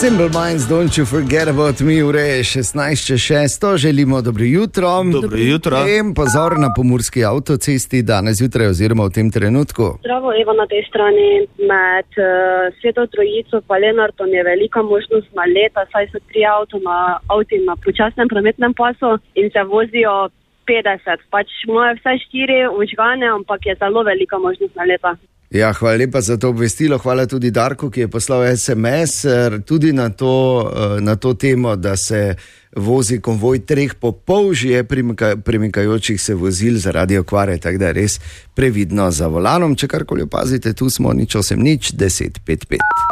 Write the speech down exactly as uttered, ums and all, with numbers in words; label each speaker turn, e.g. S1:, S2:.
S1: Simple Minds, don't you forget about me, ure je šestnajst čez šesto, želimo dobro jutro.
S2: Dobro jutro.
S1: In pozor na pomurski avtocesti danes zjutraj oziroma v tem trenutku.
S3: Zdravo, Eva na tej strani. Med uh, Sveto Trojico pa Lenartom je velika možnost naleta, saj so tri avto na, avti na počasnem prometnem pasu in se vozijo petdeset. Pač imajo vse štiri vžgane, ampak je zelo velika možnost naleta.
S1: Ja, hvala lepa za to obvestilo, hvala tudi Darku, ki je poslal es em es tudi na to, na to temo, da se vozi konvoj treh popolžje premikajočih se vozil zaradi okvare, tako da je res previdno za volanom. Če karkoli opazite, tu smo nič osem nič deset pet pet.